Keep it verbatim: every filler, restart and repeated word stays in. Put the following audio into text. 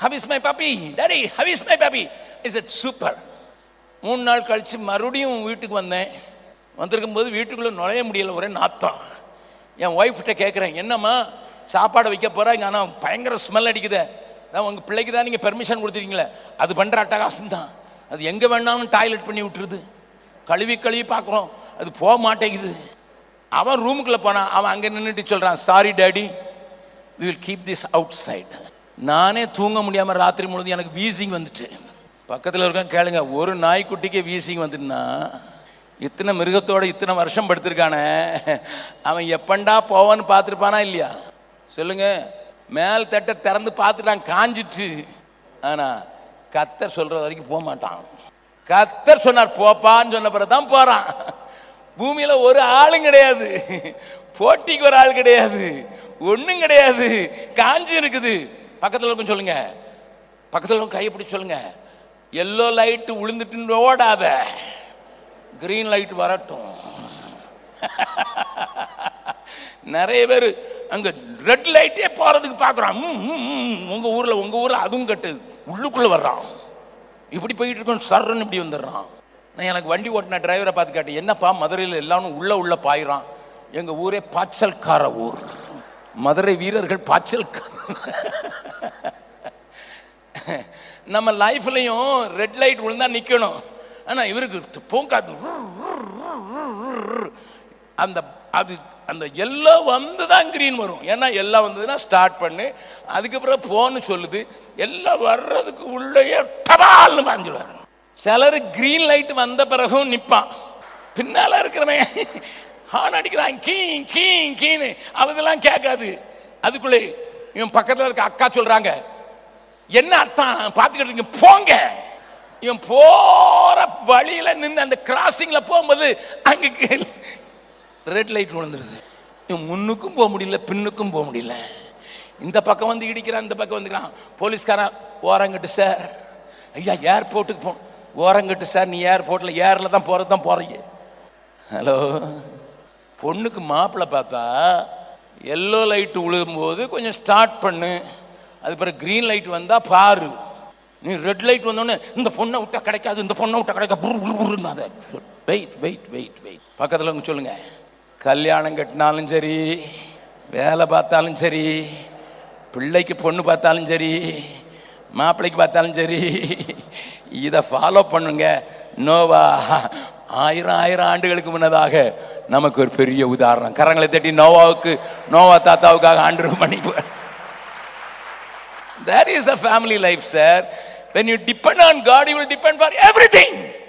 how is my puppy? Daddy, how is my puppy? I said, super. மூணு நாள் கழித்து மறுபடியும் வீட்டுக்கு வந்தேன். வந்திருக்கும் போது வீட்டுக்குள்ளே நுழைய முடியலை, ஒரே நாத்தம். என் ஒய்ஃப்கிட்ட கேட்குறேன், என்னம்மா சாப்பாடை வைக்க போகிறாங்க, ஆனால் பயங்கர ஸ்மெல் அடிக்குது. அதான் உங்கள் பிள்ளைக்கு தான் நீங்கள் பெர்மிஷன் கொடுத்துருக்கீங்களே, அது பண்ணுற அட்டகாசம் தான். அது எங்கே வேணாலும் டாய்லெட் பண்ணி விட்டுருது. கழுவி கழுவி பார்க்குறோம், அது போக மாட்டேங்குது. அவன் ரூமுக்குள்ளே போனான். அவன் அங்கே நின்றுட்டு சொல்கிறான், sorry daddy, we will keep this out side. நானே தூங்க முடியாமல் ராத்திரி முழுது எனக்கு வீசிங் வந்துட்டு. பக்கத்தில் இருக்க கேளுங்க, ஒரு நாய்க்குட்டிக்கே வீசிங் வந்துட்டுனா இத்தனை மிருகத்தோடு இத்தனை வருஷம் படுத்திருக்கானே, அவன் எப்பண்டா போவான்னு பார்த்துருப்பானா இல்லையா சொல்லுங்க. மேல் தட்டை திறந்து பார்த்துட்டான், காஞ்சிட்டு. ஆனால் கத்தர் சொல்கிற வரைக்கும் போக மாட்டான். கத்தர் சொன்னார் போப்பான்னு சொன்ன பிறகு தான் போகிறான். பூமியில் ஒரு ஆளும் கிடையாது, போட்டிக்கு ஒரு ஆள் கிடையாது, ஒன்றும் கிடையாது, காஞ்சி இருக்குது. பக்கத்தில் இருக்கும் சொல்லுங்க, பக்கத்தில் இருக்கும் கையை பிடிச்சி சொல்லுங்க, எல்லோ லைட்டு விழுந்துட்டு ஓடாத, கிரீன் லைட் வரட்டும். நிறைய பேர் அங்கே ரெட் லைட்டே போகிறதுக்கு பார்க்குறான். உங்கள் ஊரில் உங்கள் ஊரில் அதுவும் கட்டுது, உள்ளுக்குள்ளே வர்றான். இப்படி போயிட்டு இருக்கோம், சர்ன்னு இப்படி வந்துடுறான். நான் எனக்கு வண்டி ஓட்டின டிரைவரை பார்த்து கேட்டேன், என்னப்பா மதுரையில் எல்லாரும் உள்ள உள்ள பாயிறான். எங்கள் ஊரே பாய்ச்சல்கார ஊர், மதுரை வீரர்கள் பாய்ச்சல்கார. நம்ம லைஃப்லையும் ரெட் லைட் விழுந்தா நிற்கணும். ஆனால் இவருக்கு போங்காது, அந்த அது அந்த எல்லாம் வந்து தான் கிரீன் வரும். ஏன்னா எல்லாம் வந்ததுன்னா ஸ்டார்ட் பண்ணு, அதுக்கப்புறம் போன்னு சொல்லுது. எல்லாம் வர்றதுக்கு உள்ளேயே தபால்னு பாஞ்சிடுவார். சிலர் கிரீன் லைட் வந்த பிறகும் நிற்பான், பின்னால் இருக்கிறவன் ஹார்ன் அடிக்கிறான், கீங் கீங் கீன்னு. அவதெல்லாம் கேட்காது. அதுக்குள்ளே இவன் பக்கத்தில் இருக்க அக்கா சொல்கிறாங்க, என்ன அர்த்தம் பார்த்துக்கிட்டு இருக்கீங்க, போங்க. இவன் போகிற வழியில் நின்று அந்த கிராசிங்கில் போகும்போது அங்கே ரெட் லைட் விழுந்துருது. இவன் முன்னுக்கும் போக முடியல, பின்னுக்கும் போக முடியல. இந்த பக்கம் வந்து இடிக்கிறான், இந்த பக்கம் வந்துக்கிறான். போலீஸ்காரன் ஓரங்கட்டு சார், ஐயா ஏர்போர்ட்டுக்கு போ, ஓரங்கட்டு சார், நீ ஏர்போர்ட்டில் ஏரில் தான் போகிறது தான் போகிறீங்க. ஹலோ, பொண்ணுக்கு மாப்பிள்ளை பார்த்தா எல்லோ லைட்டு விழுகும்போது கொஞ்சம் ஸ்டார்ட் பண்ணு, அது பிறகு க்ரீன் லைட் வந்தால் பாரு. நீ ரெட் லைட் வந்தோடனே இந்த பொண்ணை விட்டா கிடைக்காது, இந்த பொண்ணை விட்டா கிடைக்காது, அதை வெயிட் வெயிட் வெயிட் வெயிட். பக்கத்தில் அவங்க சொல்லுங்க, கல்யாணம் கட்டினாலும் சரி, வேலை பார்த்தாலும் சரி, பிள்ளைக்கு பொண்ணு பார்த்தாலும் சரி, மாப்பிள்ளைக்கு பார்த்தாலும் சரி, இதை ஃபாலோ பண்ணுங்க. நோவா ஆயிரம் ஆயிரம் ஆண்டுகளுக்கு முன்னதாக நமக்கு ஒரு பெரிய உதாரணம். கரங்களை தட்டி நோவாவுக்கு, நோவா தாத்தாவுக்காக ஆண்டு பண்ணிக்குவார். That is the family life, sir. When you depend on God, you will depend for everything.